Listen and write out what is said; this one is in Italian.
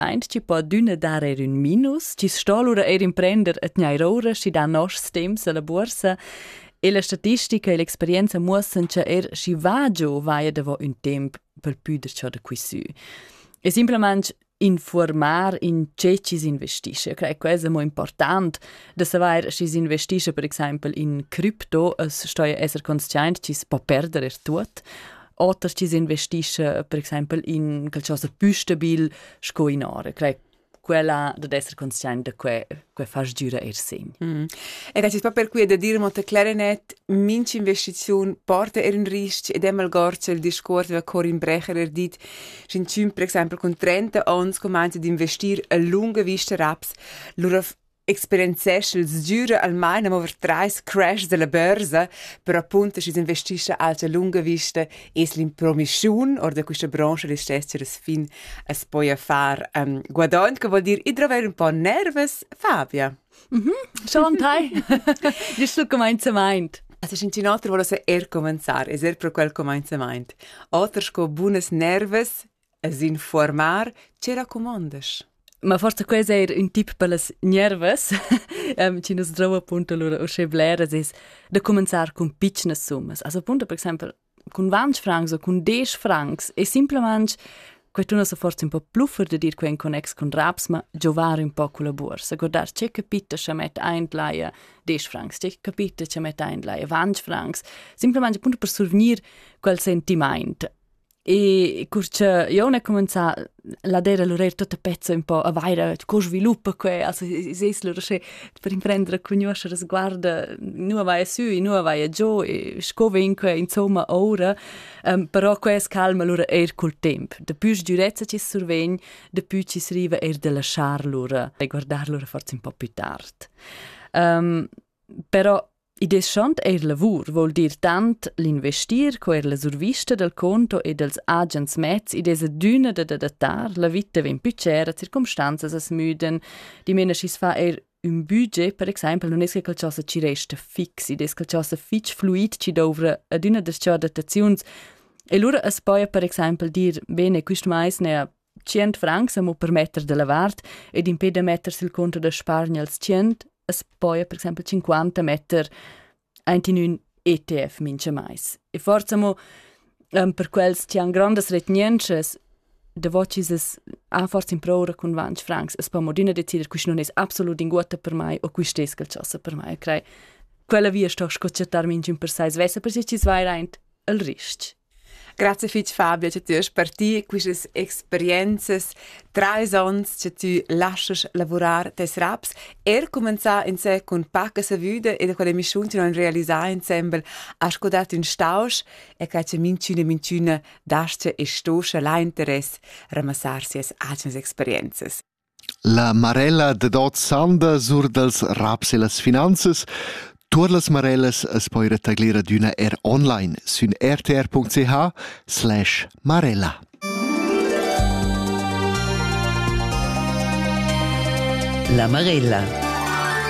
Eins ci può d'una dar un minus, ci sto lura imprender a tgnai ora, ci da nos temps alla borsa, e la statistica e l'esperienza muostrano che ci vaia davo un tempo per püder ciò da qui su. E semplicemente informar in ce ci si investisce. Credo che questo è molto importante, da sapere se si investisce, per esempio, in cripto, sto a essere consciente che si può perdere tutto, o se si investisce, per esempio, in qualcosa più stabile, sco in ore. Credo quella da essere consciente che fa giura segno. E che c'è per cui da dire molto clarinet, minci investizione porta un rischio ed è mal gorce il discorso che Corinne Brecher dit, c'è per esempio con 30 anni comincia ad investire a lunga vista raps, loro esperienzesce il giura almeno over 3 crash della borsa, però appunto si investisce a lunga vista e l'impromissione o da questa branche le stesse fin a poi a far guadagno, che vuol dire idrovare un po' nervous, Fabia. Schon tai. Dis tu cominciamento. Also sind in altro vuole cominciare, es per quel cominciamento. Altro sco buones nervous, as informar, ci raccomandas. Ma forse questo è un tip per le nervous. Ci nos trova appunto allora o scebleres es da cominciare con piccine summe. Also appunto per esempio con 20 francs o con 10 francs e semplicemente che tu non so forse un po' più da dire che in connex con raps, ma giovare un po' con la borsa. Guardare, c'è capito che mette ein laia 10 francs, c'è capito che mette ein laia 20 francs. Semplicemente appunto per survenire quel sentimento. E curce io ne comincia la dera l'orer tutta pezza un po' a vaira co sviluppa que also es lo che per imprendere a conoscere sguarda nu vai su nu vai giù e scove insomma ora però quest calma loro col tempo de più durezza ci survegn de più ci sriva de lasciar loro e guardar loro forse un po' più tard però Ides schont lavur vuol dir tant l'investir co la survista del conto e dels agents mezz ides adüna da datar la vita ven piccera circumstanzas as müden di mena schis fa un budget per esempio non es che qualcosa ci resta fix ides qualcosa fix fluid ci dovra adüna des ciò datazions e lura as poi per esempio dir bene quist mais ne 100 francs amo permetter de lavart ed impede mettersi il conto da Spargna als 100 es poi per esempio 50 metter in un ETF mince mais. E forse mo per quels ti han grandes retniences de vocis a forse in prora con 20 francs es pa modina decider quis non es absolut in guata per mai o quis tes calciosa per mai. Crei quella via sto scocciatar mince per sai svessa per se ci svai reint al risc. Grazie fitch Fabio, che tu hai partito queste esperienze 3 anni che tu lasci lavorare tes raps cominciare in sé con pacca sa vide e da quelle missioni che non realizzare insieme ha scodato un stausch e che c'è minciuna dasce e stoscia la interesse ramassarsi as altre esperienze. La Marella de dot sanda sur dels raps e las finanzas. Tutte le Marelles es poi retagliare d'una online su rtr.ch/Marella. La Marella.